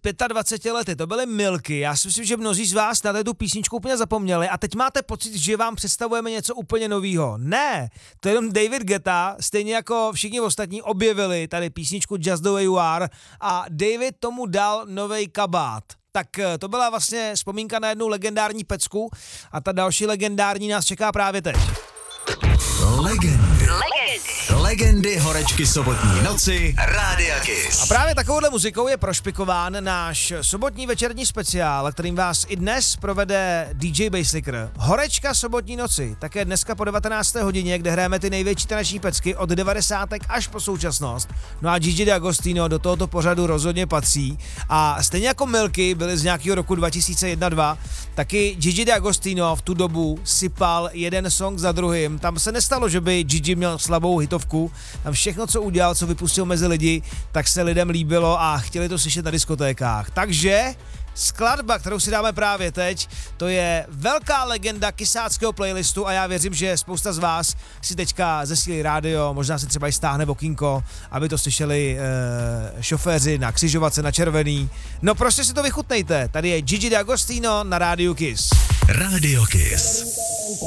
25 lety, to byly Milky. Já si myslím, že mnozí z vás na tu písničku úplně zapomněli a teď máte pocit, že vám představujeme něco úplně novýho. Ne, to je jenom David Guetta, stejně jako všichni ostatní objevili tady písničku Just the Way You Are a David tomu dal novej kabát. Tak to byla vlastně vzpomínka na jednu legendární pecku a ta další legendární nás čeká právě teď. Legendy horečky sobotní noci Rádia Kiss. A právě takovouhle muzikou je prošpikován náš sobotní večerní speciál, kterým vás i dnes provede DJ Basslicker. Horečka sobotní noci, také dneska po 19. hodině, kde hrajeme ty největší taneční pecky od 90. až po současnost. No a Gigi D'Agostino do tohoto pořadu rozhodně patří. A stejně jako Milky byly z nějakého roku 2001-2, taky Gigi D'Agostino v tu dobu sypal jeden song za druhým. Tam se nestalo, že by Gigi měl slabou hitovku. Tam všechno, co udělal, co vypustil mezi lidi, tak se lidem líbilo a chtěli to slyšet na diskotékách. Takže skladba, kterou si dáme právě teď, to je velká legenda kysáckého playlistu a já věřím, že spousta z vás si teďka zesílí rádio, možná si třeba i stáhne okýnko, aby to slyšeli šoféři na křižovatce, na červený. No prostě si to vychutnejte. Tady je Gigi D'Agostino na Rádiu Kiss. Rádio Kiss.